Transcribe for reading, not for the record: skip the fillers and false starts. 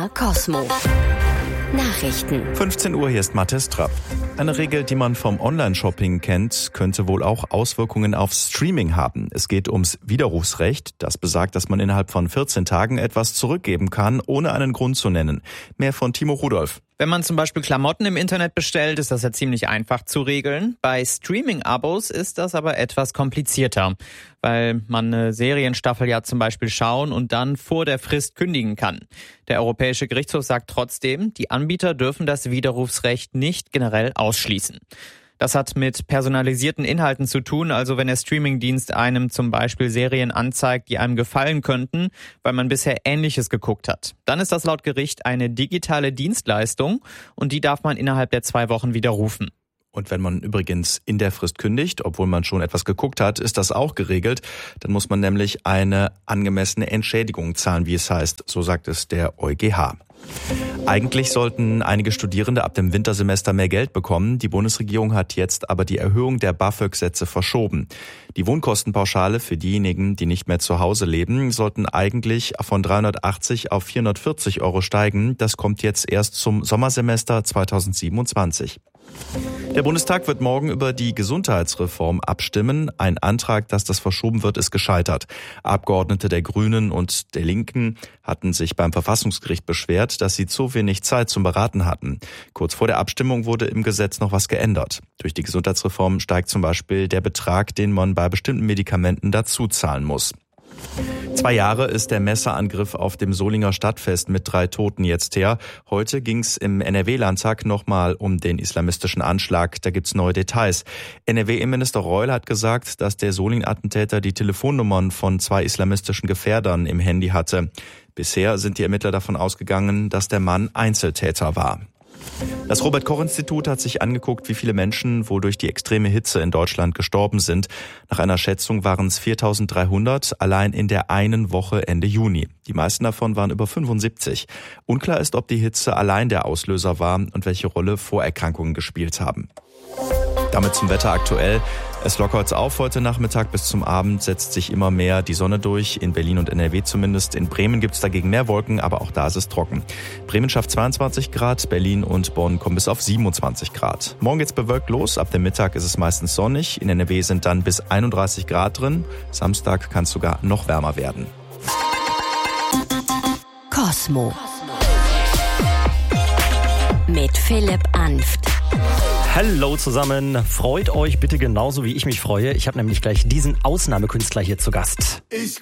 Cosmo. Nachrichten. 15 Uhr, hier ist Mathis Trapp. Eine Regel, die man vom Online-Shopping kennt, könnte wohl auch Auswirkungen auf Streaming haben. Es geht ums Widerrufsrecht. Das besagt, dass man innerhalb von 14 Tagen etwas zurückgeben kann, ohne einen Grund zu nennen. Mehr von Timo Rudolph. Wenn man zum Beispiel Klamotten im Internet bestellt, ist das ja ziemlich einfach zu regeln. Bei Streaming-Abos ist das aber etwas komplizierter, weil man eine Serienstaffel ja zum Beispiel schauen und dann vor der Frist kündigen kann. Der Europäische Gerichtshof sagt trotzdem, die Anbieter dürfen das Widerrufsrecht nicht generell ausschließen. Das hat mit personalisierten Inhalten zu tun, also wenn der Streamingdienst einem zum Beispiel Serien anzeigt, die einem gefallen könnten, weil man bisher Ähnliches geguckt hat. Dann ist das laut Gericht eine digitale Dienstleistung und die darf man innerhalb der 2 Wochen widerrufen. Und wenn man übrigens in der Frist kündigt, obwohl man schon etwas geguckt hat, ist das auch geregelt. Dann muss man nämlich eine angemessene Entschädigung zahlen, wie es heißt. So sagt es der EuGH. Eigentlich sollten einige Studierende ab dem Wintersemester mehr Geld bekommen. Die Bundesregierung hat jetzt aber die Erhöhung der BAföG-Sätze verschoben. Die Wohnkostenpauschale für diejenigen, die nicht mehr zu Hause leben, sollten eigentlich von 380 auf 440 Euro steigen. Das kommt jetzt erst zum Sommersemester 2027. Der Bundestag wird morgen über die Gesundheitsreform abstimmen. Ein Antrag, dass das verschoben wird, ist gescheitert. Abgeordnete der Grünen und der Linken hatten sich beim Verfassungsgericht beschwert, dass sie zu wenig Zeit zum Beraten hatten. Kurz vor der Abstimmung wurde im Gesetz noch was geändert. Durch die Gesundheitsreform steigt zum Beispiel der Betrag, den man bei bestimmten Medikamenten dazu zahlen muss. 2 Jahre ist der Messerangriff auf dem Solinger Stadtfest mit 3 Toten jetzt her. Heute ging es im NRW-Landtag nochmal um den islamistischen Anschlag. Da gibt's neue Details. NRW-Innenminister Reul hat gesagt, dass der Solingen-Attentäter die Telefonnummern von 2 islamistischen Gefährdern im Handy hatte. Bisher sind die Ermittler davon ausgegangen, dass der Mann Einzeltäter war. Das Robert-Koch-Institut hat sich angeguckt, wie viele Menschen wohl durch die extreme Hitze in Deutschland gestorben sind. Nach einer Schätzung waren es 4.300 allein in der einen Woche Ende Juni. Die meisten davon waren über 75. Unklar ist, ob die Hitze allein der Auslöser war und welche Rolle Vorerkrankungen gespielt haben. Damit zum Wetter aktuell. Es lockert auf heute Nachmittag bis zum Abend, setzt sich immer mehr die Sonne durch, in Berlin und NRW zumindest. In Bremen gibt es dagegen mehr Wolken, aber auch da ist es trocken. Bremen schafft 22 Grad, Berlin und Bonn kommen bis auf 27 Grad. Morgen geht's bewölkt los, ab dem Mittag ist es meistens sonnig. In NRW sind dann bis 31 Grad drin. Samstag kann es sogar noch wärmer werden. Cosmo. Mit Philipp Anft. Hallo zusammen, freut euch bitte genauso wie ich mich freue. Ich habe nämlich gleich diesen Ausnahmekünstler hier zu Gast. Ich